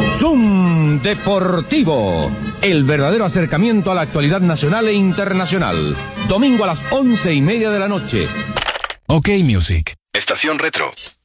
Zoom Deportivo, el verdadero acercamiento a la actualidad nacional e internacional. Domingo a las 11:30 de la noche. OK Music. Estación Retro.